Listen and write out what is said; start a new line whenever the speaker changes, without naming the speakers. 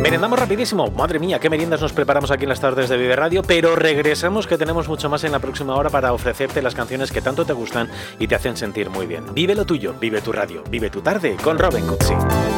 Merendamos rapidísimo. Madre mía, qué meriendas nos preparamos aquí en las tardes de Vive Radio, pero regresamos, que tenemos mucho más en la próxima hora para ofrecerte las canciones que tanto te gustan y te hacen sentir muy bien. Vive lo tuyo, vive tu radio, vive tu tarde con Robin Cutsi.